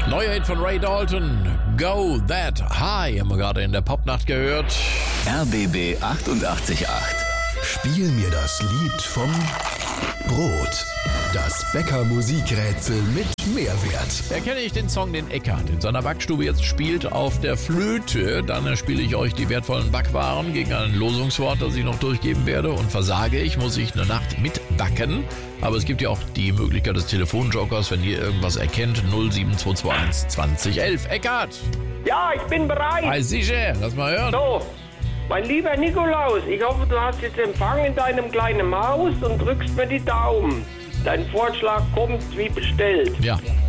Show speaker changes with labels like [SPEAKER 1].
[SPEAKER 1] Neuer Hit von Ray Dalton, Go That High, haben wir gerade in der Popnacht gehört.
[SPEAKER 2] RBB 88.8.
[SPEAKER 3] Spiel mir das Lied vom Brot. Das Bäcker-Musikrätsel mit Mehrwert.
[SPEAKER 1] Erkenne ich den Song, den Eckart in seiner Backstube jetzt spielt, auf der Flöte, dann spiele ich euch die wertvollen Backwaren gegen ein Losungswort, das ich noch durchgeben werde. Und versage ich, muss ich eine Nacht mitbacken. Aber es gibt ja auch die Möglichkeit des Telefonjokers, wenn ihr irgendwas erkennt, 07221 2011. Eckart!
[SPEAKER 4] Ja, ich bin bereit.
[SPEAKER 1] Hi, sicher, lass mal hören.
[SPEAKER 4] So, mein lieber Nikolaus, ich hoffe, du hast jetzt Empfang in deinem kleinen Haus und drückst mir die Daumen. Dein Vorschlag kommt wie bestellt.
[SPEAKER 1] Ja.